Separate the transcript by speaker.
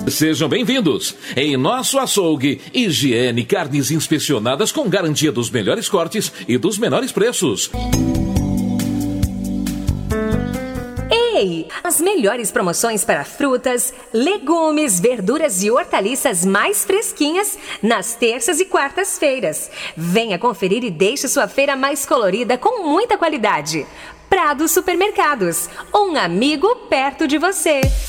Speaker 1: Sejam bem-vindos. Em nosso açougue, higiene, carnes inspecionadas com garantia dos melhores cortes e dos menores preços.
Speaker 2: Ei, as melhores promoções para frutas, legumes, verduras e hortaliças mais fresquinhas nas terças e quartas-feiras. Venha conferir e deixe sua feira mais colorida com muita qualidade. Prado Supermercados, um amigo perto de você.